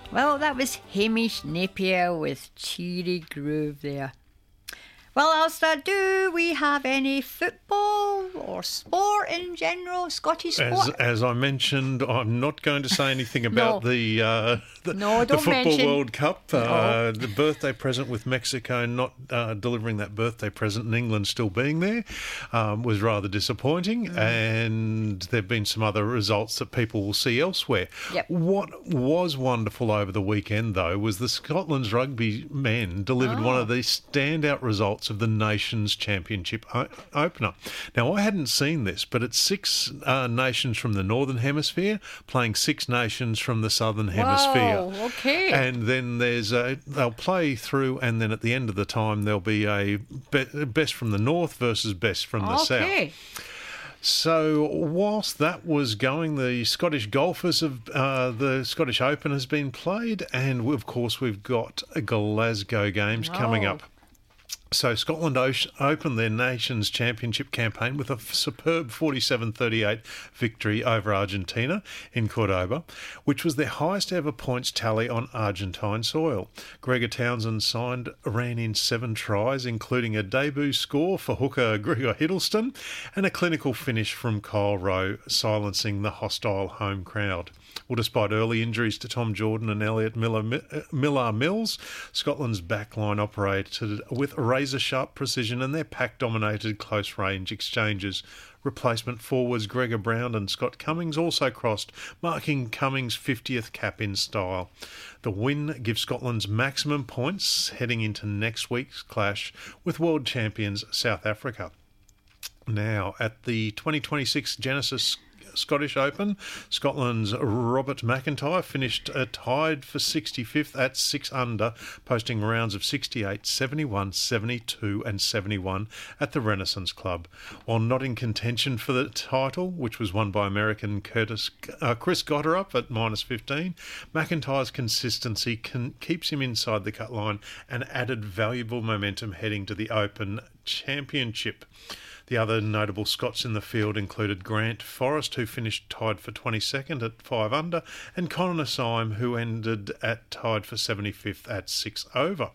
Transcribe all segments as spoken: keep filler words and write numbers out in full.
Well, that was Hamish Napier with Cheery Groove there. Well, Alistair, do we have any football or sport in general, Scottish sport? As, as I mentioned, I'm not going to say anything about no. the uh, the, no, the Football mention. World Cup. No. Uh, the birthday present with Mexico not uh, delivering that birthday present and England still being there um, was rather disappointing. Mm. And there have been some other results that people will see elsewhere. Yep. What was wonderful over the weekend, though, was the Scotland's rugby men delivered oh. one of the standout results of the Nations Championship o- opener. Now, I hadn't seen this, but it's six uh, nations from the Northern Hemisphere playing six nations from the Southern Hemisphere. Whoa, okay. And then there's a, they'll play through, and then at the end of the time, there'll be a be- best from the North versus best from the okay. South. So whilst that was going, the Scottish golfers have uh, the Scottish Open has been played, and of course we've got Glasgow Games oh. coming up. So Scotland opened their Nations Championship campaign with a superb forty-seven thirty-eight victory over Argentina in Cordoba, which was their highest ever points tally on Argentine soil. Gregor Townsend signed ran in seven tries, including a debut score for hooker Gregor Hiddleston and a clinical finish from Kyle Rowe, silencing the hostile home crowd. Well, despite early injuries to Tom Jordan and Elliot Miller, Miller Mills, Scotland's backline operated with razor-sharp precision and their pack-dominated close-range exchanges. Replacement forwards Gregor Brown and Scott Cummings also crossed, marking Cummings' fiftieth cap in style. The win gives Scotland's maximum points heading into next week's clash with world champions South Africa. Now, at the twenty twenty-six Genesis Scottish Open, Scotland's Robert McIntyre finished uh, tied for sixty-fifth at six under, posting rounds of sixty-eight, seventy-one, seventy-two and seventy-one at the Renaissance Club. While not in contention for the title, which was won by American Curtis, uh, Chris Gotterup at minus fifteen, McIntyre's consistency can, keeps him inside the cut line and added valuable momentum heading to the Open Championship. The other notable Scots in the field included Grant Forrest, who finished tied for twenty-second at five under, and Conor Syme, who ended at tied for seventy-fifth at six over.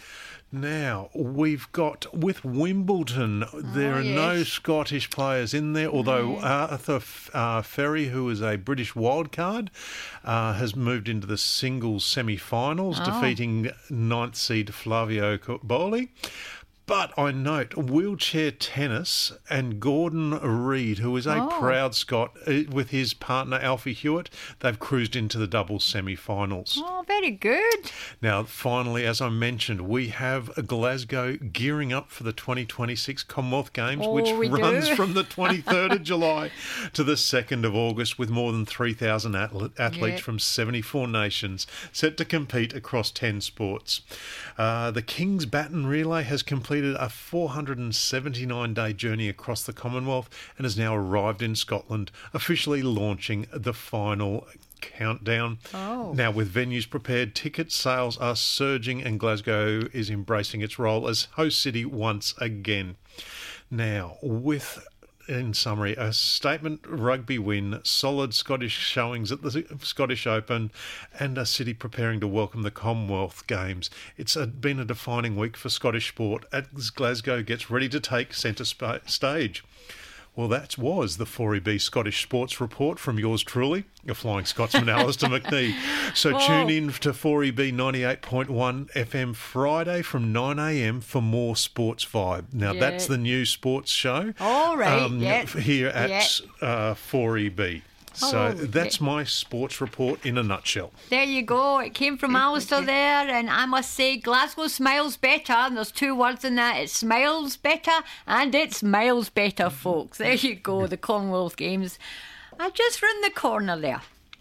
Now, we've got, with Wimbledon, there oh, are yes. no Scottish players in there, although no. Arthur uh, Ferry, who is a British wildcard, uh, has moved into the singles semi-finals, oh. defeating ninth seed Flavio Cobolli. But I note wheelchair tennis and Gordon Reid, who is a oh. proud Scot, with his partner Alfie Hewitt, they've cruised into the doubles semi-finals. Oh, very good. Now, finally, as I mentioned, we have Glasgow gearing up for the twenty twenty-six Commonwealth Games, oh, which runs do. from the twenty-third of July to the second of August, with more than three thousand athletes yeah. from seventy-four nations set to compete across ten sports. Uh, the King's Baton Relay has completed a four hundred seventy-nine day journey across the Commonwealth and has now arrived in Scotland, officially launching the final countdown. Oh. Now, with venues prepared, ticket sales are surging and Glasgow is embracing its role as host city once again. Now, with... in summary, a statement rugby win, solid Scottish showings at the Scottish Open, and a city preparing to welcome the Commonwealth Games. It's a, been a defining week for Scottish sport as Glasgow gets ready to take centre sp- stage. Well, that was the four E B Scottish Sports Report from yours truly, a Flying Scotsman, Alistair McNee. So Whoa. Tune in to four E B ninety-eight point one F M Friday from nine a m for more sports vibe. Now, yeah. that's the new sports show. All right, um, yeah. Here at yeah. uh, four E B. So Oh, that's yeah. my sports report in a nutshell. There you go. It came from Alistair there, and I must say Glasgow smiles better. And there's two words in that. It smiles better and it smiles better, folks. There you go, the Commonwealth Games. I just round the corner there.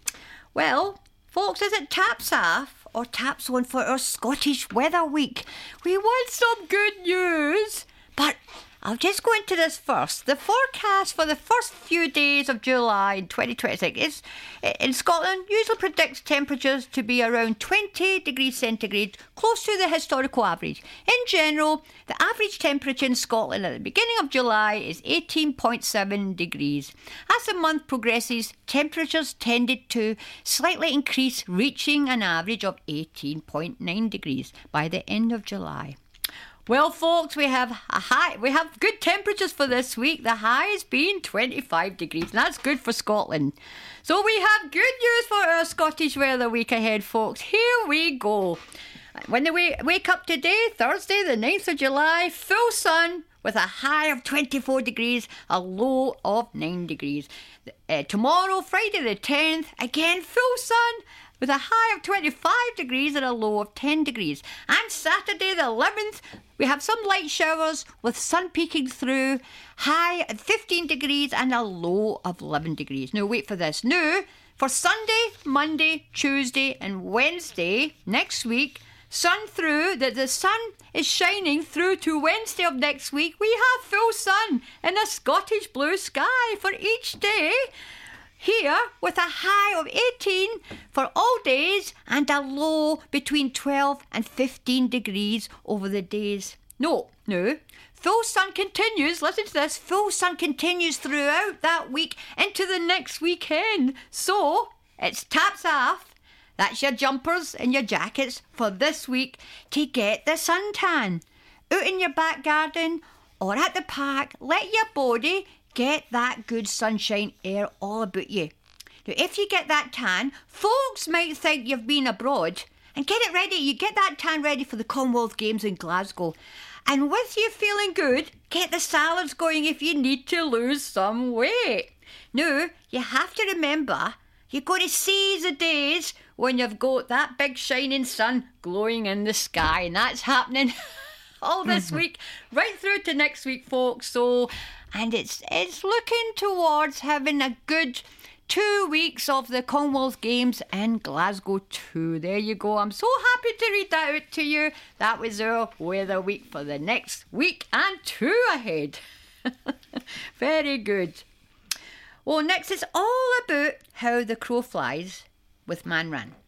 Well, folks, is it taps off or taps on for our Scottish Weather Week? We want some good news, but I'll just go into this first. The forecast for the first few days of July in twenty twenty-six is, in Scotland, usually predicts temperatures to be around twenty degrees centigrade, close to the historical average. In general, the average temperature in Scotland at the beginning of July is eighteen point seven degrees. As the month progresses, temperatures tended to slightly increase, reaching an average of eighteen point nine degrees by the end of July. Well, folks, we have a high. We have good temperatures for this week. The high has been twenty-five degrees, and that's good for Scotland. So we have good news for our Scottish weather week ahead, folks. Here we go. When we wake up today, Thursday, the ninth of July, full sun with a high of twenty-four degrees, a low of nine degrees. Uh, tomorrow, Friday the tenth, again full sun with a high of twenty-five degrees and a low of ten degrees. And Saturday the eleventh, we have some light showers with sun peeking through, high at fifteen degrees and a low of eleven degrees. Now wait for this. Now, for Sunday, Monday, Tuesday and Wednesday next week, sun through, that the sun is shining through to Wednesday of next week. We have full sun and a Scottish blue sky for each day. Here, with a high of eighteen for all days and a low between twelve and fifteen degrees over the days. No, no. Full sun continues, listen to this, full sun continues throughout that week into the next weekend. So, it's taps off. That's your jumpers and your jackets for this week to get the suntan. Out in your back garden or at the park, let your body get that good sunshine air all about you. Now, if you get that tan, folks might think you've been abroad. And get it ready. You get that tan ready for the Commonwealth Games in Glasgow. And with you feeling good, get the salads going if you need to lose some weight. Now, you have to remember, you've got to seize the days when you've got that big shining sun glowing in the sky. And that's happening all this week, right through to next week, folks. So, and it's it's looking towards having a good two weeks of the Commonwealth Games in Glasgow too. There you go. I'm so happy to read that out to you. That was our weather week for the next week and two ahead. Very good. Well, next is all about how the crow flies with Man Ran.